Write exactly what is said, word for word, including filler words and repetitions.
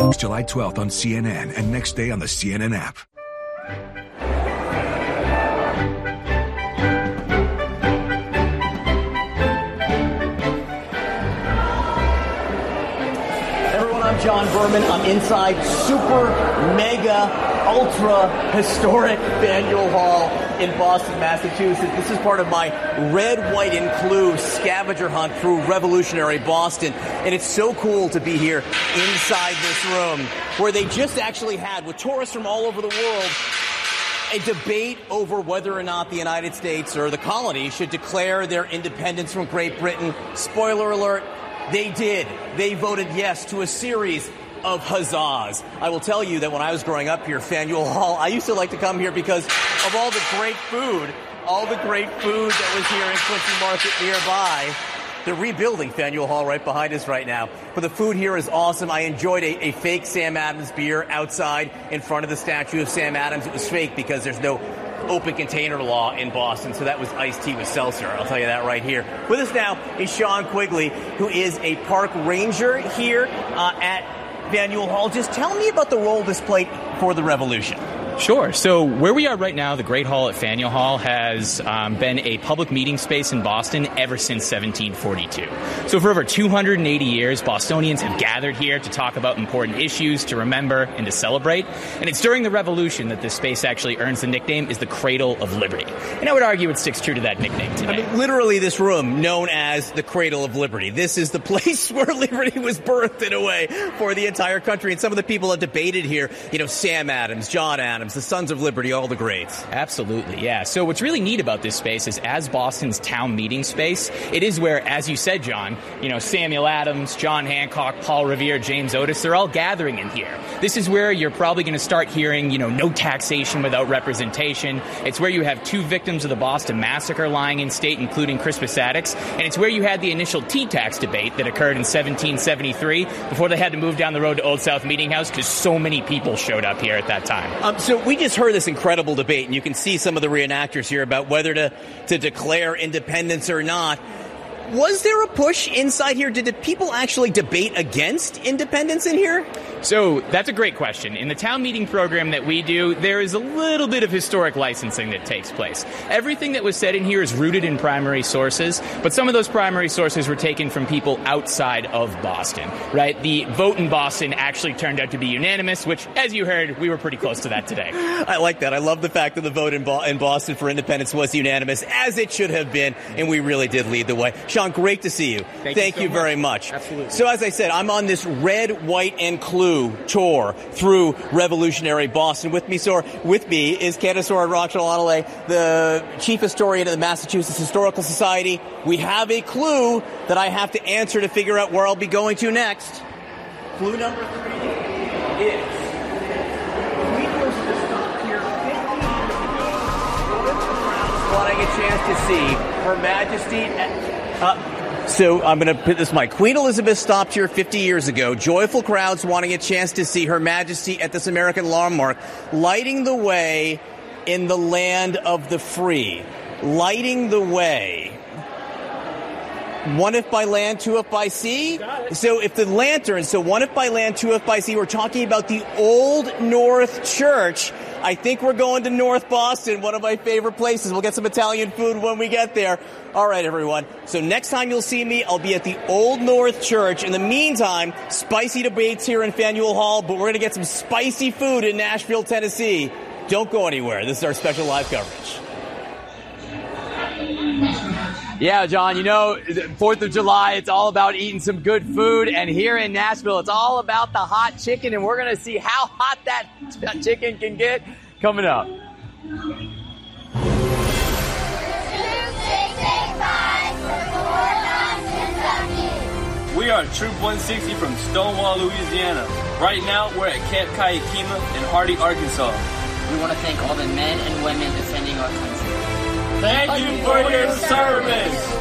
July twelfth on C N N and next day on the C N N app. Everyone, I'm John Berman. I'm inside super, mega, ultra historic Faneuil Hall in Boston, Massachusetts. This is part of my red, white, and blue scavenger hunt through revolutionary Boston. And it's so cool to be here inside this room where they just actually had, with tourists from all over the world, a debate over whether or not the United States or the colonies should declare their independence from Great Britain. Spoiler alert, they did. They voted yes to a series of huzzahs. I will tell you that when I was growing up here, Faneuil Hall, I used to like to come here because of all the great food, all the great food that was here in Quincy Market nearby. They're rebuilding Faneuil Hall right behind us right now. But the food here is awesome. I enjoyed a, a fake Sam Adams beer outside in front of the statue of Sam Adams. It was fake because there's no open container law in Boston, so that was iced tea with seltzer. I'll tell you that right here. With us now is Sean Quigley, who is a park ranger here uh, at Faneuil Hall. Just tell me about the role this played for the revolution. Sure. So where we are right now, the Great Hall at Faneuil Hall has um, been a public meeting space in Boston ever since seventeen forty-two. So for over two hundred eighty years, Bostonians have gathered here to talk about important issues, to remember, and to celebrate. And it's during the Revolution that this space actually earns the nickname is the Cradle of Liberty. And I would argue it sticks true to that nickname today. I mean, literally this room known as the Cradle of Liberty. This is the place where liberty was birthed in a way for the entire country. And some of the people have debated here, you know, Sam Adams, John Adams, the Sons of Liberty, all the greats. Absolutely, yeah. So what's really neat about this space is as Boston's town meeting space, it is where, as you said, John, you know, Samuel Adams, John Hancock, Paul Revere, James Otis, they're all gathering in here. This is where you're probably going to start hearing, you know, no taxation without representation. It's where you have two victims of the Boston Massacre lying in state, including Crispus Attucks. And it's where you had the initial tea tax debate that occurred in seventeen seventy-three before they had to move down the road to Old South Meeting House because so many people showed up here at that time. Um, so we just heard this incredible debate, and you can see some of the reenactors here about whether to, to declare independence or not. Was there a push inside here? Did the people actually debate against independence in here? So that's a great question. In the town meeting program that we do, there is a little bit of historic licensing that takes place. Everything that was said in here is rooted in primary sources, but some of those primary sources were taken from people outside of Boston, right? The vote in Boston actually turned out to be unanimous, which, as you heard, we were pretty close to that today. I like that. I love the fact that the vote in, Bo- in Boston for independence was unanimous, as it should have been, and we really did lead the way. Sean, great to see you. Thank, Thank you, so you very much. much. Absolutely. So as I said, I'm on this red, white, and clue tour through revolutionary Boston. With me, so, with me is Candace Ora-Rochelle-Onale, the chief historian of the Massachusetts Historical Society. We have a clue that I have to answer to figure out where I'll be going to next. Clue number three is Queen Elizabeth stopped here fifty years ago. Wanting a chance to see Her Majesty at, uh, so I'm going to put this mic. Queen Elizabeth stopped here fifty years ago. Joyful crowds wanting a chance to see Her Majesty at this American landmark, lighting the way in the land of the free. Lighting the way. One if by land, two if by sea. So if the lantern, so one if by land, two if by sea, we're talking about the Old North Church. I think we're going to North Boston, one of my favorite places. We'll get some Italian food when we get there. All right, everyone. So next time you'll see me, I'll be at the Old North Church. In the meantime, spicy debates here in Faneuil Hall, but we're going to get some spicy food in Nashville, Tennessee. Don't go anywhere. This is our special live coverage. Yeah, John, you know, fourth of July, it's all about eating some good food. And here in Nashville, it's all about the hot chicken. And we're going to see how hot that t- chicken can get coming up. We are Troop one sixty from Stonewall, Louisiana. Right now, we're at Camp Kayakima in Hardy, Arkansas. We want to thank all the men and women defending our country. Thank you for your service.